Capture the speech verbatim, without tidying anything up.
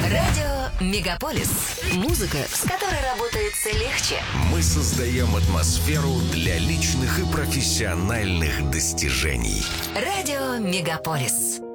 Радио Мегаполис. Музыка, с которой работается легче. Мы создаем атмосферу для личных и профессиональных достижений. Радио Мегаполис.